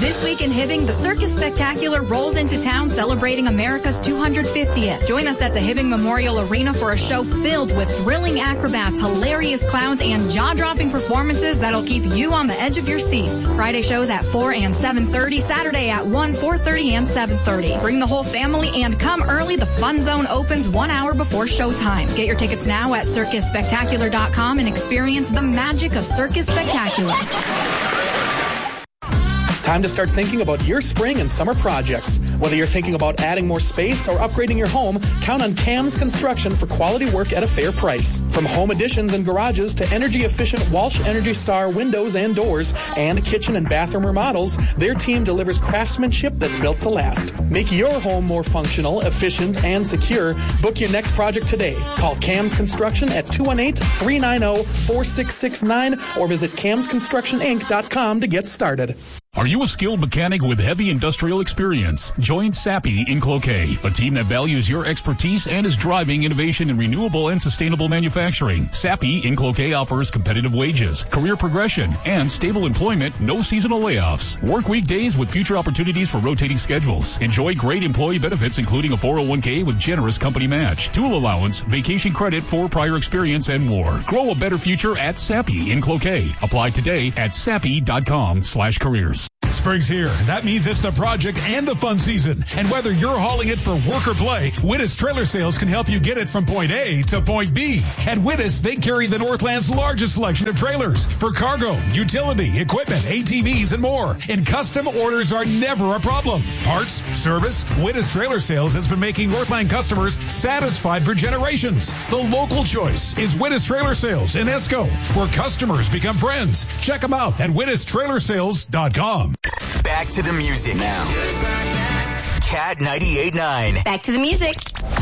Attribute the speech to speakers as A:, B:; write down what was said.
A: This week in Hibbing, the Circus Spectacular rolls into town celebrating America's 250th. Join us at the Hibbing Memorial Arena for a show filled with thrilling acrobats, hilarious clowns, and jaw-dropping performances that'll keep you on the edge of your seat. Friday shows at 4 and 7:30, Saturday at 1, 4:30, and 7:30. Bring the whole family and come early. The Fun Zone opens 1 hour before showtime. Get your tickets now at circusspectacular.com and experience the magic of Circus Spectacular.
B: Time to start thinking about your spring and summer projects. Whether you're thinking about adding more space or upgrading your home, count on CAMS Construction for quality work at a fair price. From home additions and garages to energy-efficient Walsh Energy Star windows and doors and kitchen and bathroom remodels, their team delivers craftsmanship that's built to last. Make your home more functional, efficient, and secure. Book your next project today. Call CAMS Construction at 218-390-4669 or visit camsconstructioninc.com to get started.
C: Are you a skilled mechanic with heavy industrial experience? Join Sappi in Cloquet, a team that values your expertise and is driving innovation in renewable and sustainable manufacturing. Sappi in Cloquet offers competitive wages, career progression, and stable employment, no seasonal layoffs. Work weekdays with future opportunities for rotating schedules. Enjoy great employee benefits, including a 401k with generous company match, tool allowance, vacation credit for prior experience, and more. Grow a better future at Sappi in Cloquet. Apply today at sappi.com/careers.
D: Spring's here. That means it's the project and the fun season. And whether you're hauling it for work or play, Wittis Trailer Sales can help you get it from point A to point B. At Wittis, they carry the Northland's largest selection of trailers for cargo, utility, equipment, ATVs, and more. And custom orders are never a problem. Parts, service, Wittis Trailer Sales has been making Northland customers satisfied for generations. The local choice is Wittis Trailer Sales in Esco, where customers become friends. Check them out at WittisTrailerSales.com.
E: Back to the music now. Cat 98.9.
A: Back to the music.